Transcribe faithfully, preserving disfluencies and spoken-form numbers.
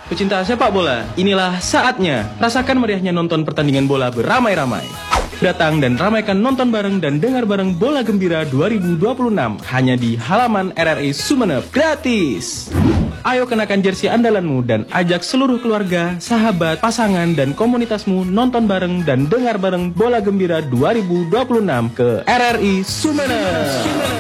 Pecinta sepak bola, inilah saatnya. Rasakan meriahnya nonton pertandingan bola beramai-ramai. Datang dan ramaikan nonton bareng dan dengar bareng Bola Gembira dua ribu dua puluh enam hanya di halaman R R I Sumeneb, gratis. Ayo kenakan jersey andalanmu dan ajak seluruh keluarga, sahabat, pasangan, dan komunitasmu nonton bareng dan dengar bareng Bola Gembira dua ribu dua puluh enam ke R R I Sumeneb.